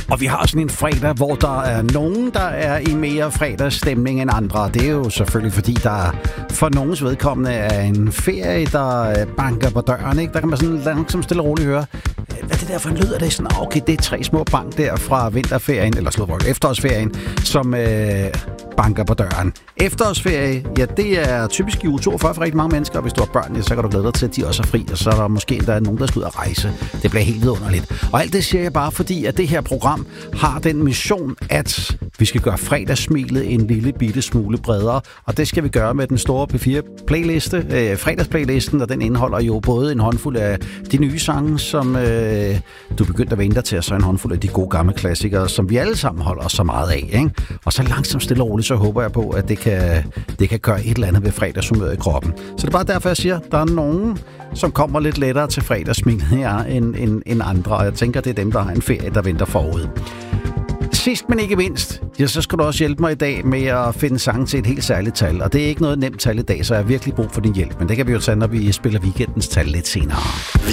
Og vi har sådan en fredag, hvor der er nogen, der er i mere fredagsstemning end andre. Det er jo selvfølgelig, fordi der for nogens vedkommende er en ferie, der banker på døren. Ikke? Der kan man sådan langsomt stille og roligt høre, hvad det der for en lyd? Er det sådan, okay, det er 3 små bank der fra vinterferien, eller efterårsferien, som banker på døren. Efterårsferie, ja, det er typisk i uge 42 for rigtig mange mennesker, og hvis du har børn, ja, så kan du glæde dig til, at de også er fri, og så er der måske endda nogen, der skal ud og rejse. Det bliver helt vidunderligt. Og alt det siger jeg bare, fordi at det her program har den mission, at vi skal gøre fredagssmilet en lille bitte smule bredere, og det skal vi gøre med den store P4-playliste, fredagsplaylisten, og den indeholder jo både en håndfuld af de nye sange, som du begyndte at vende dig til, og så en håndfuld af de gode gamle klassikere, som vi alle sammen holder så meget af, ikke? Og så langsomt stille og roligt, så håber jeg på, at det kan gøre et eller andet ved fredagshumøret i kroppen. Så det er bare derfor, jeg siger, at der er nogen, som kommer lidt lettere til fredagssmilet her end andre, og jeg tænker, det er dem, der har en ferie, der venter forud. Sidst, men ikke mindst, ja, så skal du også hjælpe mig i dag med at finde sange til et helt særligt tal. Og det er ikke noget nemt tal i dag, så jeg har virkelig brug for din hjælp. Men det kan vi jo tage, når vi spiller weekendens tal lidt senere.